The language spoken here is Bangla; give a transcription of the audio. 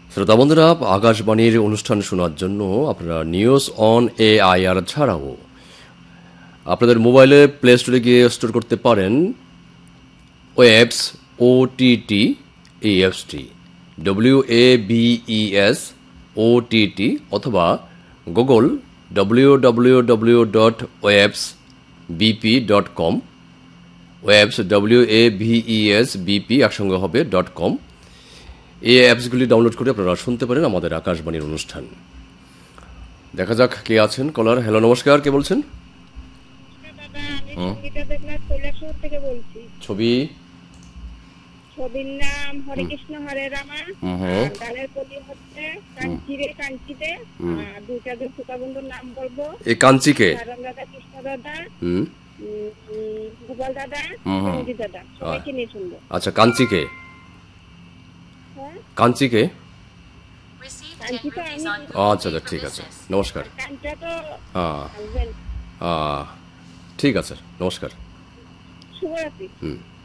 শ্রোতা বন্ধুরা, আকাশবাণীর অনুষ্ঠান শোনার জন্য আপনারা নিউজ অন এআইআর ছাড়াও আপনাদের মোবাইলে প্লে স্টোরে গিয়ে স্টোর করতে পারেন ওয়েবস ওটিটি এএফটি WABES OTT অথবা গুগল www.websbp.com ওয়েবস WAVESBP একসঙ্গে হবে .com। এই অ্যাপসগুলি ডাউনলোড করে আপনারা শুনতে পারেন আমাদের আকাশবাণীর অনুষ্ঠান। দেখা যাক কে আছেন কলার। হ্যালো, নমস্কার, কে বলছেন? ছবি ছবির নাম হরে কৃষ্ণ হরে রামা। গানের কলি হচ্ছে কাঞ্চিরে কাঞ্চিতে। দুইটা দুই ছোট বন্ধুর নাম বলবো। এই কাঞ্চিকে দাদা, কৃষ্ণ দাদা, গোপাল দাদা, সঞ্জিত দাদা, সবাইকে নিয়ে শুনবো। আচ্ছা, কাঞ্চিকে কাঞ্চিকে আচ্ছা, ঠিক আছে, নমস্কার। ঠিক আছে, নমস্কার, শুভরাত্রি।